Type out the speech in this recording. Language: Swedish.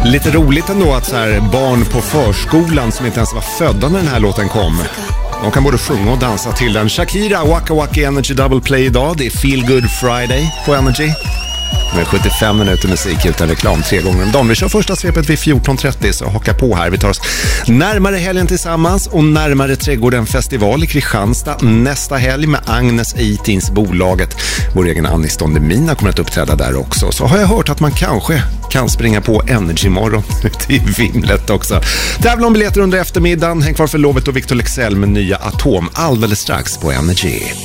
Lite roligt ändå att så här barn på förskolan som inte ens var födda när den här låten kom, de kan både sjunga och dansa till den. Shakira, Waka Waka Energy Double Play idag. Det är Feel Good Friday på Energy. Med 75 minuter musik utan reklam 3 gånger om dagen. Vi kör första svepet vid 14.30, så haka på här. Vi tar oss närmare helgen tillsammans och närmare Trädgården festival i Kristianstad nästa helg med Agnes Eitins bolaget. Vår egen Annie Stondemina kommer att uppträda där också. Så har jag hört att man kanske kan springa på Energy morgon till Vimlet också. Tävla om biljetter under eftermiddagen. Häng kvar för lovet och Victor Lexell med nya Atom alldeles strax på Energy.